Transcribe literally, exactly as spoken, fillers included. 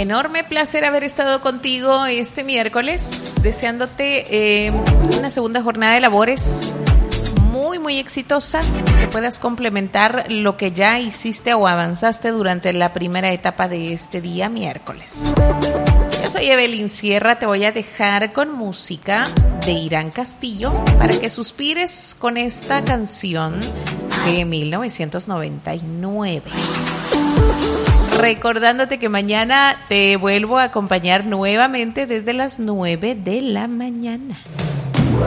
Enorme placer haber estado contigo este miércoles, deseándote eh, una segunda jornada de labores muy, muy exitosa, que puedas complementar lo que ya hiciste o avanzaste durante la primera etapa de este día miércoles. Yo soy Evelyn Sierra, te voy a dejar con música de Irán Castillo para que suspires con esta canción de mil novecientos noventa y nueve. Recordándote que mañana te vuelvo a acompañar nuevamente desde las nueve de la mañana.